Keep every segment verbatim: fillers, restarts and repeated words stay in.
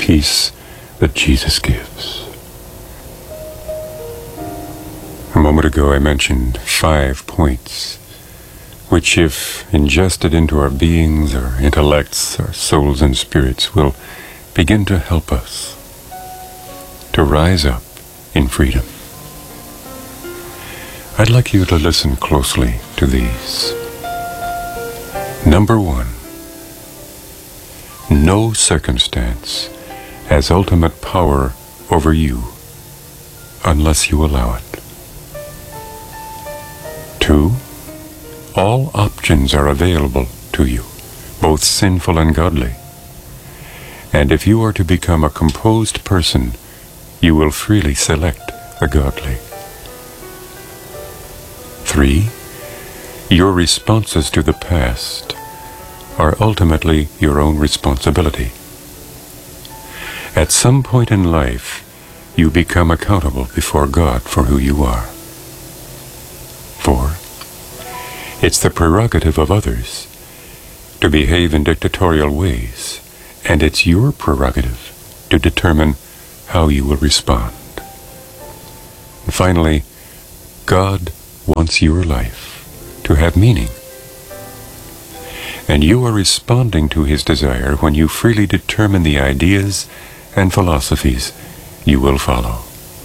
peace that Jesus gives. A moment ago I mentioned five points, which if ingested into our beings, our intellects, our souls and spirits, will begin to help us to rise up in freedom. I'd like you to listen closely to these. Number one, no circumstance has ultimate power over you unless you allow it. Two, all options are available to you, both sinful and godly. And if you are to become a composed person, you will freely select the godly. Three, your responses to the past are ultimately your own responsibility. At some point in life, you become accountable before God for who you are. Four, it's the prerogative of others to behave in dictatorial ways, and it's your prerogative to determine how you will respond. And finally, God wants your life to have meaning. And you are responding to His desire when you freely determine the ideas and philosophies you will follow.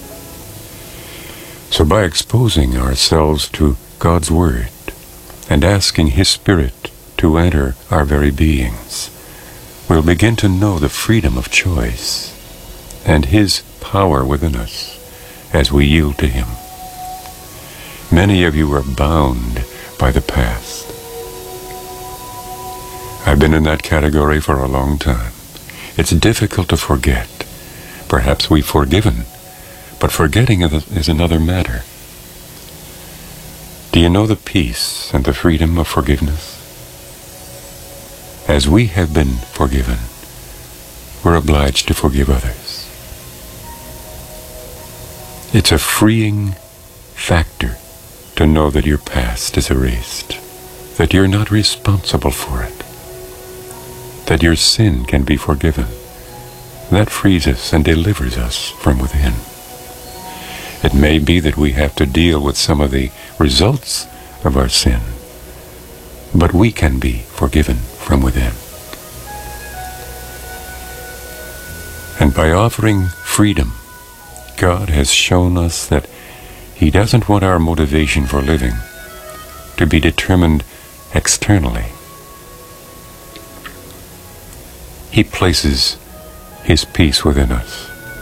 So by exposing ourselves to God's Word and asking His Spirit to enter our very beings, we'll begin to know the freedom of choice and His power within us as we yield to Him. Many of you are bound by the past. I've been in that category for a long time. It's difficult to forget. Perhaps we've forgiven, but forgetting is another matter. Do you know the peace and the freedom of forgiveness? As we have been forgiven, we're obliged to forgive others. It's a freeing factor to know that your past is erased, that you're not responsible for it, that your sin can be forgiven. That frees us and delivers us from within. It may be that we have to deal with some of the results of our sin, but we can be forgiven from within. And by offering freedom, God has shown us that He doesn't want our motivation for living to be determined externally. He places His peace within us.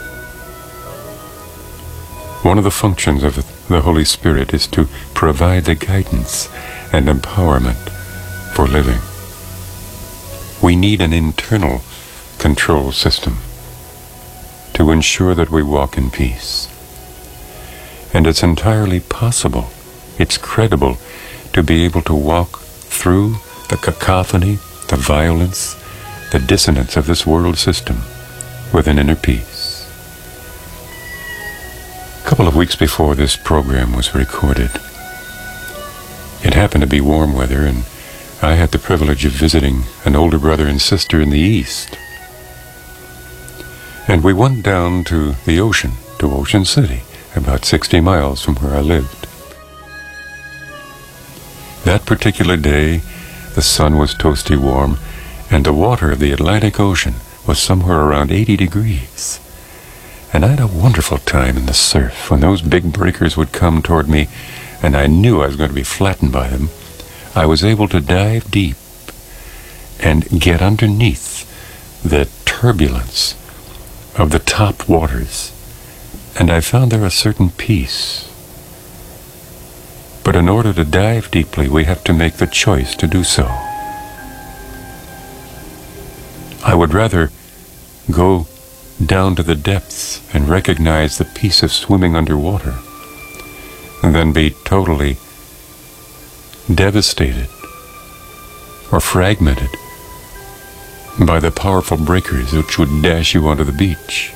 One of the functions of the Holy Spirit is to provide the guidance and empowerment for living. We need an internal control system to ensure that we walk in peace. And it's entirely possible, it's credible, to be able to walk through the cacophony, the violence, the dissonance of this world system with an inner peace. A couple of weeks before this program was recorded, it happened to be warm weather, and I had the privilege of visiting an older brother and sister in the East. And we went down to the ocean, to Ocean City, about sixty miles from where I lived. That particular day, the sun was toasty warm, and the water of the Atlantic Ocean was somewhere around eighty degrees. And I had a wonderful time in the surf when those big breakers would come toward me, and I knew I was going to be flattened by them. I was able to dive deep and get underneath the turbulence of the top waters, and I found there a certain peace. But in order to dive deeply, we have to make the choice to do so. I would rather go down to the depths and recognize the peace of swimming underwater than be totally devastated or fragmented by the powerful breakers which would dash you onto the beach.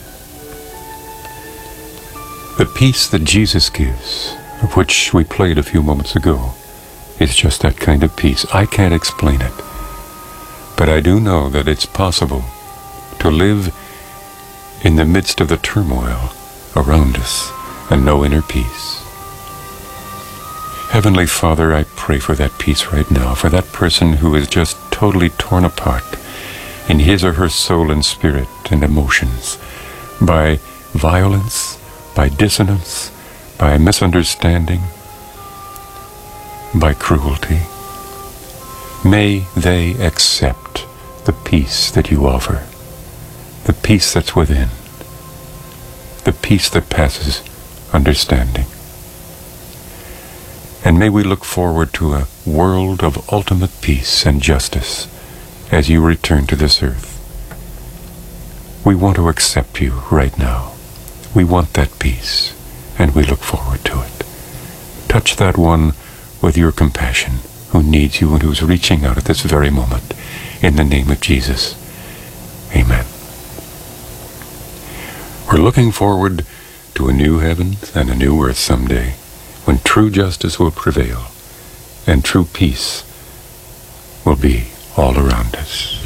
The peace that Jesus gives, of which we played a few moments ago, is just that kind of peace. I can't explain it, but I do know that it's possible to live in the midst of the turmoil around us and no inner peace. Heavenly Father, I pray for that peace right now, for that person who is just totally torn apart in his or her soul and spirit and emotions by violence, by dissonance, by misunderstanding, by cruelty. May they accept the peace that you offer, the peace that's within, the peace that passes understanding. And may we look forward to a world of ultimate peace and justice as you return to this earth. We want to accept you right now. We want that peace, and we look forward to it. Touch that one with your compassion who needs you and who's reaching out at this very moment. In the name of Jesus, amen. We're looking forward to a new heaven and a new earth someday, when true justice will prevail and true peace will be all around us.